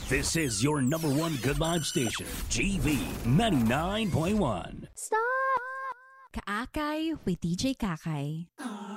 This is your number one good vibe station, GV 99.1. Stop! Kaakay with DJ Kakay.